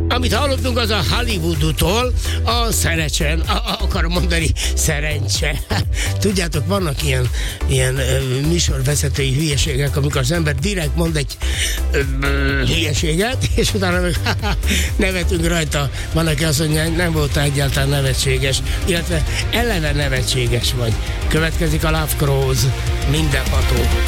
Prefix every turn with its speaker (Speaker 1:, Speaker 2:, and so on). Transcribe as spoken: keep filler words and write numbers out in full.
Speaker 1: Amit hallottunk, az a Hollywoodtól a szerecsen, a, a, akarom mondani, szerencse. Tudjátok, vannak ilyen, ilyen ö, műsorvezetői hülyeségek, amikor az ember direkt mond egy ö, ö, hülyeséget, és utána meg nevetünk rajta. Van, aki azt mondja, hogy nem volt egyáltalán nevetséges, illetve eleve nevetséges vagy. Következik a Love Crows, mindenható.